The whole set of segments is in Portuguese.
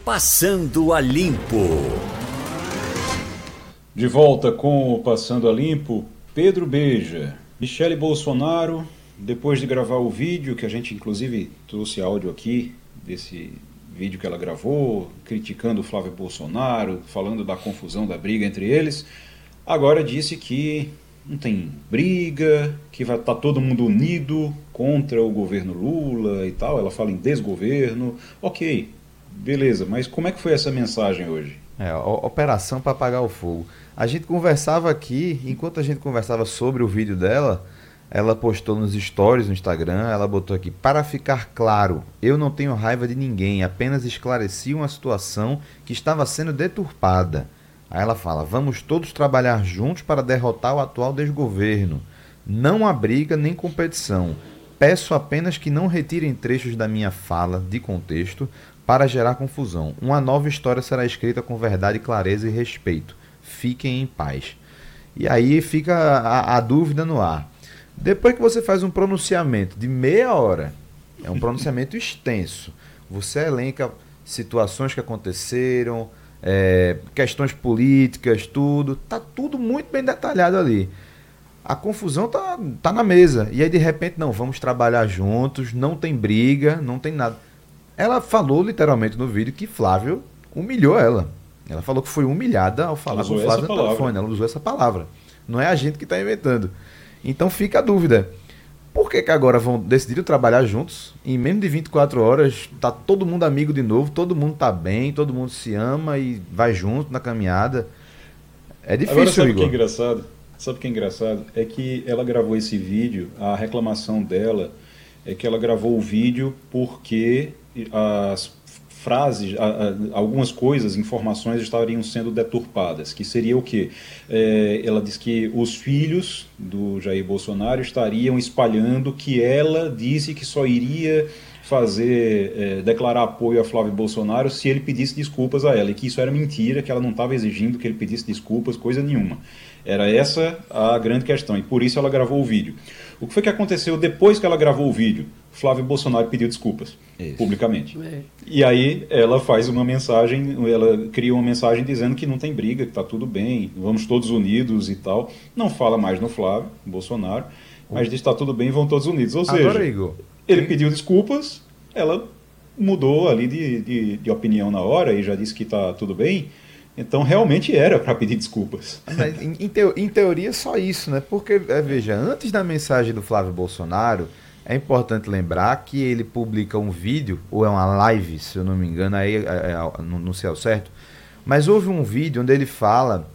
Passando a Limpo. De volta com o Passando a Limpo, Pedro Beja. Michele Bolsonaro, depois de gravar o vídeo, que a gente inclusive trouxe áudio aqui, desse vídeo que ela gravou, criticando o Flávio Bolsonaro, falando da confusão da briga entre eles, agora disse que não tem briga, que vai estar todo mundo unido contra o governo Lula e tal. Ela fala em desgoverno. Ok, beleza, mas como é que foi essa mensagem hoje? Operação para apagar o fogo. A gente conversava aqui, enquanto a gente conversava sobre o vídeo dela, ela postou nos stories no Instagram, ela botou aqui: para ficar claro, eu não tenho raiva de ninguém, apenas esclareci uma situação que estava sendo deturpada. Aí ela fala: vamos todos trabalhar juntos para derrotar o atual desgoverno. Não há briga nem competição. Peço apenas que não retirem trechos da minha fala de contexto para gerar confusão. Uma nova história será escrita com verdade, clareza e respeito. Fiquem em paz. E aí fica a dúvida no ar. Depois que você faz um pronunciamento de meia hora, é um pronunciamento extenso, você elenca situações que aconteceram, questões políticas, tá tudo muito bem detalhado ali. A confusão tá na mesa. E aí de repente, não, vamos trabalhar juntos, não tem briga, não tem nada. Ela falou literalmente no vídeo que Flávio humilhou ela. Ela falou que foi humilhada ao falar com o Flávio no telefone. Ela usou essa palavra. Não é a gente que está inventando. Então fica a dúvida. Por que agora vão decidir trabalhar juntos? Em menos de 24 horas, tá todo mundo amigo de novo, todo mundo tá bem, todo mundo se ama e vai junto na caminhada. É difícil, agora, sabe Igor. O que é engraçado? Sabe o que é engraçado? É que ela gravou esse vídeo, a reclamação dela é que ela gravou o vídeo porque as frases, algumas coisas, informações estariam sendo deturpadas, que seria o quê? Ela diz que os filhos do Jair Bolsonaro estariam espalhando que ela disse que só iria declarar apoio a Flávio Bolsonaro se ele pedisse desculpas a ela, e que isso era mentira, que ela não estava exigindo que ele pedisse desculpas, coisa nenhuma. Era essa a grande questão, e por isso ela gravou o vídeo. O que foi que aconteceu depois que ela gravou o vídeo? Flávio Bolsonaro pediu desculpas publicamente. E aí ela faz uma mensagem, ela cria uma mensagem dizendo que não tem briga, que está tudo bem, vamos todos unidos e tal. Não fala mais no Flávio Bolsonaro, mas diz que está tudo bem, vão todos unidos. Ou seja, Igor, ele pediu desculpas, ela mudou ali de opinião na hora e já disse que está tudo bem. Então realmente era para pedir desculpas. Mas, em teoria só isso, né? Porque, veja, antes da mensagem do Flávio Bolsonaro, é importante lembrar que ele publica um vídeo, ou é uma live, se eu não me engano, aí não sei ao certo, mas houve um vídeo onde ele fala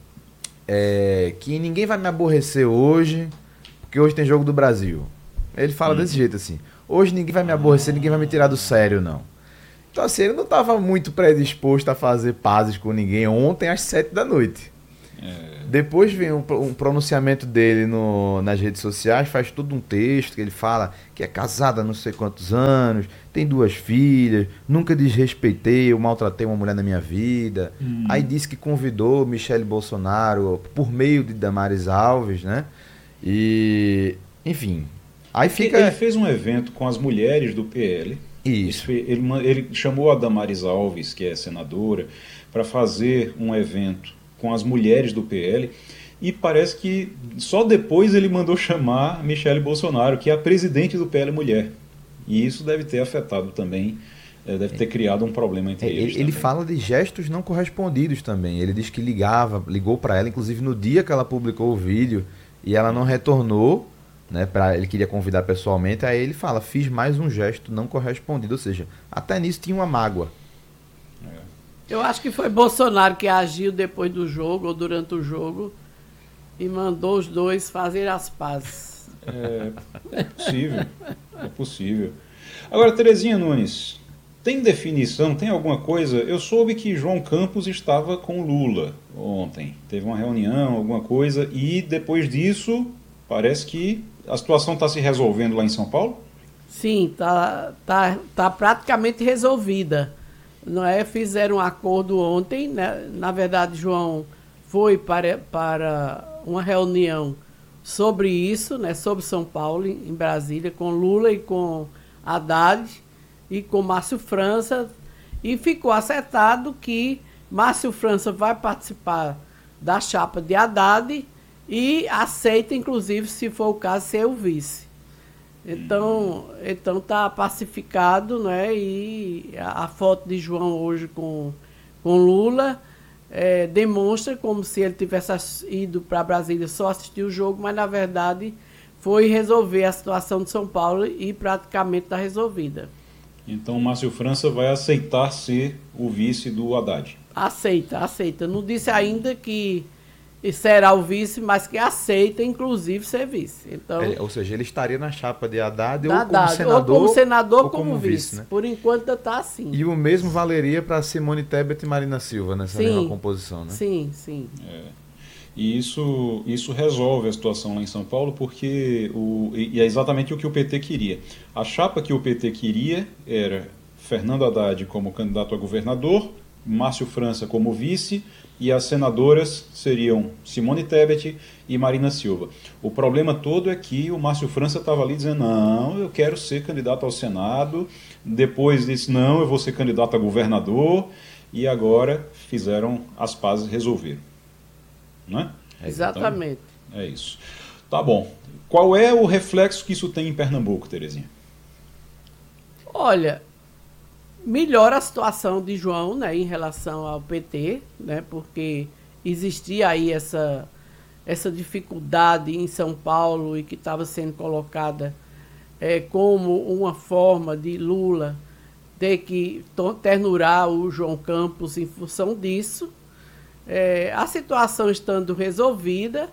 que ninguém vai me aborrecer hoje, porque hoje tem jogo do Brasil. Ele fala desse jeito assim: hoje ninguém vai me aborrecer, ninguém vai me tirar do sério, não. Então assim, ele não estava muito predisposto a fazer pazes com ninguém ontem às 7 da noite. Depois vem um pronunciamento dele nas redes sociais, faz todo um texto que ele fala que é casado há não sei quantos anos, tem 2 filhas, nunca desrespeitei, eu maltratei uma mulher na minha vida. Aí disse que convidou Michele Bolsonaro por meio de Damares Alves, né? E, enfim, aí fica... Ele fez um evento com as mulheres do PL. Isso. Ele chamou a Damares Alves, que é senadora, para fazer um evento com as mulheres do PL, e parece que só depois ele mandou chamar Michele Bolsonaro, que é a presidente do PL Mulher. E isso deve ter afetado também, deve ter criado um problema entre eles. Ele fala de gestos não correspondidos também. Ele diz que ligou para ela, inclusive no dia que ela publicou o vídeo, e ela não retornou, né, ele queria convidar pessoalmente, aí ele fala: fiz mais um gesto não correspondido, ou seja, até nisso tinha uma mágoa. Eu acho que foi Bolsonaro que agiu depois do jogo ou durante o jogo e mandou os dois fazer as pazes. É possível. Agora, Terezinha Nunes, tem definição, tem alguma coisa? Eu soube que João Campos estava com Lula ontem, teve uma reunião, alguma coisa, e depois disso parece que a situação está se resolvendo lá em São Paulo? Sim, tá praticamente resolvida. Não é? Fizeram um acordo ontem, né? Na verdade, João foi para uma reunião sobre isso, né? Sobre São Paulo, em Brasília, com Lula e com Haddad e com Márcio França, E ficou acertado que Márcio França vai participar da chapa de Haddad e aceita, inclusive, se for o caso, ser o vice. Então está pacificado, né? E a foto de João hoje com Lula demonstra como se ele tivesse ido para Brasília só assistir o jogo, mas, na verdade, foi resolver a situação de São Paulo e praticamente está resolvida. Então, Márcio França vai aceitar ser o vice do Haddad. Aceita. Não disse ainda que será o vice, mas que aceita, inclusive, ser vice. Então, ou seja, ele estaria na chapa de Haddad, ou como senador ou como vice. Né? Por enquanto está assim. E o mesmo valeria para Simone Tebet e Marina Silva nessa mesma composição, né? Sim. E isso resolve a situação lá em São Paulo, porque é exatamente o que o PT queria. A chapa que o PT queria era Fernando Haddad como candidato a governador, Márcio França como vice, e as senadoras seriam Simone Tebet e Marina Silva. O problema todo é que o Márcio França estava ali dizendo: não, eu quero ser candidato ao Senado, depois disse: não, eu vou ser candidato a governador, e agora fizeram as pazes, resolveram. Né? Exatamente. Então, é isso. Tá bom. Qual é o reflexo que isso tem em Pernambuco, Terezinha? Olha, melhora a situação de João, né, em relação ao PT, né, porque existia aí essa dificuldade em São Paulo e que estava sendo colocada como uma forma de Lula ter que ternurar o João Campos em função disso. A situação estando resolvida,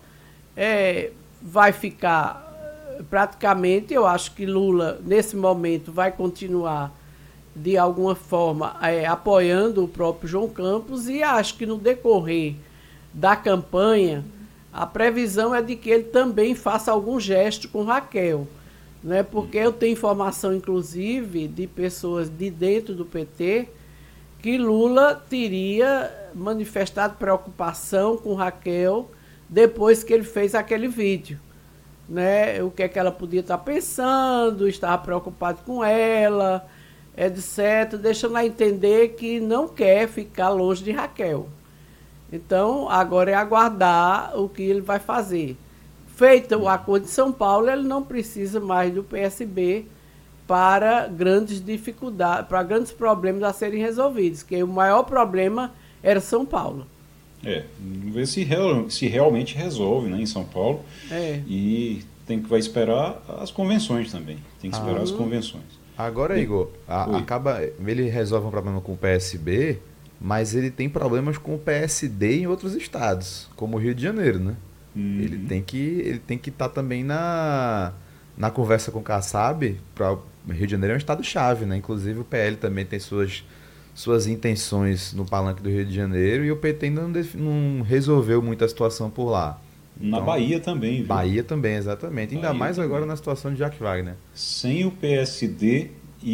vai ficar praticamente, eu acho que Lula, nesse momento, vai continuar, de alguma forma, apoiando o próprio João Campos, e acho que no decorrer da campanha, a previsão é de que ele também faça algum gesto com Raquel, né? Porque eu tenho informação, inclusive, de pessoas de dentro do PT, que Lula teria manifestado preocupação com Raquel depois que ele fez aquele vídeo, né? O que é que ela podia estar pensando, estava preocupado com ela, etc., deixando ela entender que não quer ficar longe de Raquel. Então, agora é aguardar o que ele vai fazer. Feito o acordo de São Paulo, ele não precisa mais do PSB para grandes dificuldades, para grandes problemas a serem resolvidos, que o maior problema era São Paulo. Vamos ver se realmente resolve, né, em São Paulo. E vai esperar as convenções também. Tem que esperar as convenções. Agora, Igor, ele resolve um problema com o PSB, mas ele tem problemas com o PSD em outros estados, como o Rio de Janeiro, né? Ele tem que estar também na conversa com o Kassab. O Rio de Janeiro é um estado-chave, né? Inclusive o PL também tem suas intenções no palanque do Rio de Janeiro, e o PT ainda não resolveu muito a situação por lá. Na Bahia também, viu? Bahia também, exatamente. Ainda mais agora na situação de Jack Wagner. Sem o PSD